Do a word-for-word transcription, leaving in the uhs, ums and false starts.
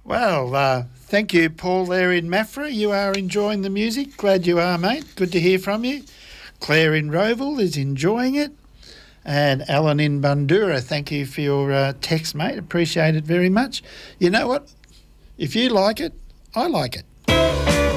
Well, uh, thank you, Paul, there in Maffra. You are enjoying the music. Glad you are, mate. Good to hear from you. Claire in Roval is enjoying it. And Alan in Bundura, thank you for your uh, text, mate. Appreciate it very much. You know what? If you like it, I like it.